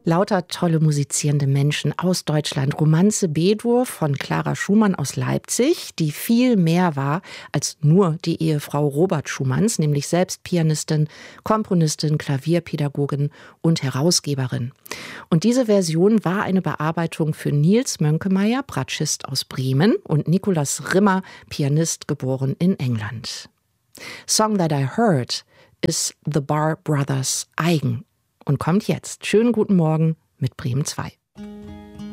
Lauter tolle musizierende Menschen aus Deutschland. Romanze B-Dur von Clara Schumann aus Leipzig, die viel mehr war als nur die Ehefrau Robert Schumanns, nämlich selbst Pianistin, Komponistin, Klavierpädagogin und Herausgeberin. Und diese Version war eine Bearbeitung für Nils Mönkemeyer, Bratschist aus Bremen, und Nikolaus Rimmer, Pianist, geboren in England. Song That I Heard ist The Barr Brothers eigen und kommt jetzt. Schönen guten Morgen mit Bremen 2.